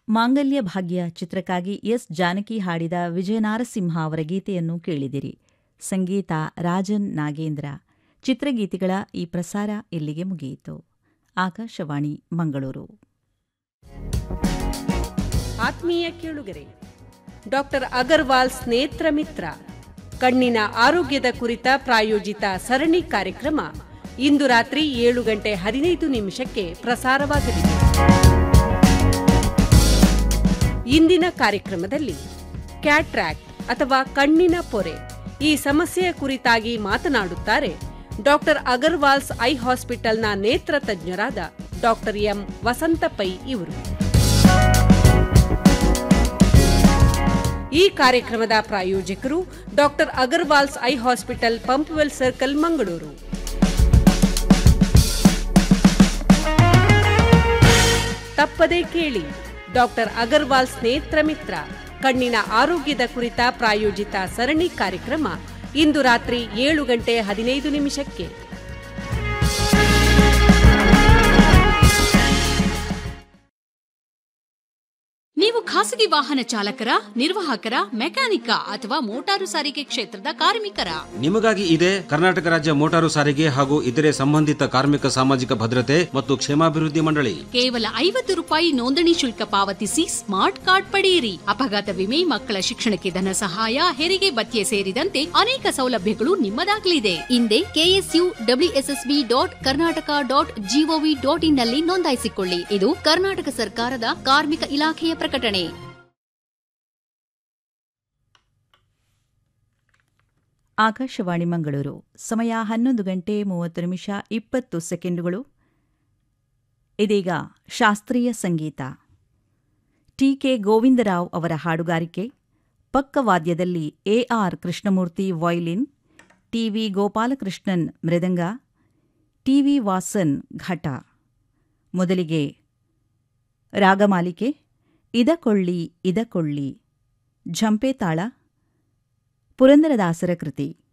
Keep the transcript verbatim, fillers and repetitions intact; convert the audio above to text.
ಮಾಂಗಲ್ಯ ಭಾಗ್ಯ ಚಿತ್ರಕ್ಕಾಗಿ ಎಸ್ ಜಾನಕಿ ಹಾಡಿದ ವಿಜಯನಾರಸಿಂಹ ಅವರ ಗೀತೆಯನ್ನು ಕೇಳಿದಿರಿ. ಸಂಗೀತ ರಾಜನ್ ನಾಗೇಂದ್ರ. ಚಿತ್ರಗೀತೆಗಳ ಈ ಪ್ರಸಾರ ಇಲ್ಲಿಗೆ ಮುಗಿಯಿತು. ಆಕಾಶವಾಣಿ ಮಂಗಳೂರು. ಆತ್ಮೀಯ ಕೇಳುಗರೆ, ಡಾಕ್ಟರ್ ಅಗರ್ವಾಲ್ಸ್ ನೇತ್ರ ಮಿತ್ರ ಕಣ್ಣಿನ ಆರೋಗ್ಯದ ಕುರಿತ ಪ್ರಾಯೋಜಿತ ಸರಣಿ ಕಾರ್ಯಕ್ರಮ ಇಂದು ರಾತ್ರಿ ಏಳು ಗಂಟೆ ಹದಿನೈದು ನಿಮಿಷಕ್ಕೆ ಪ್ರಸಾರವಾಗಲಿದೆ. ಇಂದಿನ ಕಾರ್ಯಕ್ರಮದಲ್ಲಿ ಕ್ಯಾಟ್ರಾಕ್ಟ್ ಅಥವಾ ಕಣ್ಣಿನ ಪೊರೆ ಈ ಸಮಸ್ಯೆಯ ಕುರಿತಾಗಿ ಮಾತನಾಡುತ್ತಾರೆ ಡಾಕ್ಟರ್ ಅಗರ್ವಾಲ್ಸ್ ಐ ಹಾಸ್ಪಿಟಲ್ನ ನೇತ್ರ ತಜ್ಞರಾದ ಡಾಕ್ಟರ್ ಎಂ ವಸಂತ ಪೈ ಇವರು. ಈ ಕಾರ್ಯಕ್ರಮದ ಪ್ರಾಯೋಜಕರು doctor Agarwal's I hospital, Pumpwell circle, Mangaluru. ತಪ್ಪದೇ ಕೇಳಿ ಡಾಕ್ಟರ್ ಅಗರ್ವಾಲ್ಸ್ ನೇತ್ರ ಮಿತ್ರ ಕಣ್ಣಿನ ಆರೋಗ್ಯದ ಕುರಿತ ಪ್ರಾಯೋಜಿತ ಸರಣಿ ಕಾರ್ಯಕ್ರಮ ಇಂದು ರಾತ್ರಿ ಏಳು ಗಂಟೆ ಹದಿನೈದು ನಿಮಿಷಕ್ಕೆ. ನೀವು ಖಾಸಗಿ ವಾಹನ ಚಾಲಕರ, ನಿರ್ವಾಹಕರ, ಮೆಕ್ಯಾನಿಕ ಅಥವಾ ಮೋಟಾರು ಸಾರಿಗೆ ಕ್ಷೇತ್ರದ ಕಾರ್ಮಿಕರ? ನಿಮಗಾಗಿ ಇದೆ ಕರ್ನಾಟಕ ರಾಜ್ಯ ಮೋಟಾರು ಸಾರಿಗೆ ಹಾಗೂ ಇತರೆ ಸಂಬಂಧಿತ ಕಾರ್ಮಿಕ ಸಾಮಾಜಿಕ ಭದ್ರತೆ ಮತ್ತು ಕ್ಷೇಮಾಭಿವೃದ್ಧಿ ಮಂಡಳಿ. ಕೇವಲ ಐವತ್ತು ರೂಪಾಯಿ ನೋಂದಣಿ ಶುಲ್ಕ ಪಾವತಿಸಿ ಸ್ಮಾರ್ಟ್ ಕಾರ್ಡ್ ಪಡೆಯಿರಿ. ಅಪಘಾತ ವಿಮೆ, ಮಕ್ಕಳ ಶಿಕ್ಷಣಕ್ಕೆ ಧನ ಸಹಾಯ, ಹೆರಿಗೆ ಭತ್ಯೆ ಸೇರಿದಂತೆ ಅನೇಕ ಸೌಲಭ್ಯಗಳು ನಿಮ್ಮದಾಗಲಿದೆ. ಹಿಂದೆ KSU WSSB dot Karnataka dot gov dot in ನಲ್ಲಿ ನೋಂದಾಯಿಸಿಕೊಳ್ಳಿ. ಇದು ಕರ್ನಾಟಕ ಸರ್ಕಾರದ ಕಾರ್ಮಿಕ ಇಲಾಖೆಯ ಪ್ರಕಟಣೆ. ಆಕಾಶವಾಣಿ ಮಂಗಳೂರು. ಸಮಯ ಹನ್ನೊಂದು ಗಂಟೆ ಮೂವತ್ತು ನಿಮಿಷ ಇಪ್ಪತ್ತು ಸೆಕೆಂಡುಗಳು. ಇದೀಗ ಶಾಸ್ತ್ರೀಯ ಸಂಗೀತ. ಟಿ ಕೆ ಗೋವಿಂದರಾವ್ ಅವರ ಹಾಡುಗಾರಿಕೆ. ಪಕ್ಕವಾದ್ಯದಲ್ಲಿ A R Krishnamurthy violin, T V Gopalakrishnan mridanga, T V Vasan ಘಟ. ಮೊದಲಿಗೆ ರಾಗಮಾಲಿಕೆ ಇದಕೊಳ್ಳಿ ಇದಕೊಳ್ಳಿ, ಝಂಪೆ ತಾಳ, ಪುರಂದರದಾಸರ ಕೃತಿ.